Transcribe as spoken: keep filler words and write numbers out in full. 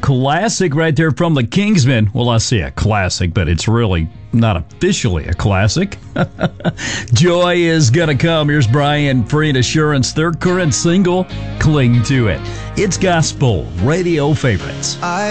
classic right there from the Kingsmen. Well, I say a classic, but it's really not officially a classic. Joy is gonna come. Here's Brian Free and Assurance, their current single, Cling to It. It's gospel radio favorites. I